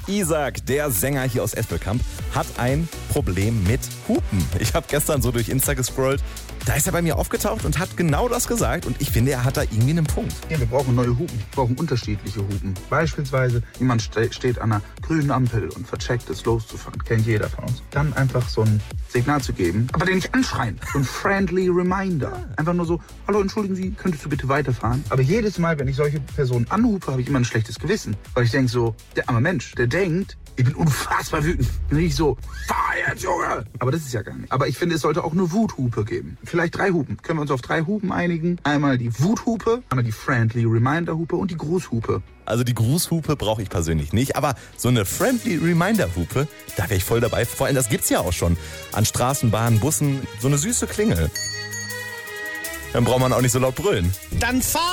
Isaac, der Sänger hier aus Espelkamp, hat ein Problem mit Hupen. Ich habe gestern so durch Insta gescrollt. Da ist er bei mir aufgetaucht und hat genau das gesagt. Und ich finde, er hat da irgendwie einen Punkt. Ja, wir brauchen neue Hupen. Wir brauchen unterschiedliche Hupen. Beispielsweise, jemand steht an einer grünen Ampel und vercheckt es, loszufahren. Kennt jeder von uns. Dann einfach so ein Signal zu geben, aber den nicht anschreien. So ein friendly reminder. Einfach nur so, hallo, entschuldigen Sie, könntest du bitte weiterfahren? Aber jedes Mal, wenn ich solche Personen anhupe, habe ich immer ein schlechtes Gewissen. Weil ich denke so, der arme Mensch, der denkt, ich bin unfassbar wütend. Bin ich so, fahr jetzt, Junge! Aber das ist ja gar nicht. Aber ich finde, es sollte auch eine Wuthupe geben. Vielleicht 3 Hupen. Können wir uns auf 3 Hupen einigen? Einmal die Wuthupe, einmal die Friendly Reminder Hupe und die Grußhupe. Also die Grußhupe brauche ich persönlich nicht, aber so eine Friendly Reminder Hupe, da wäre ich voll dabei. Vor allem, das gibt's ja auch schon. An Straßenbahnen, Bussen, so eine süße Klingel. Dann braucht man auch nicht so laut brüllen. Dann fahr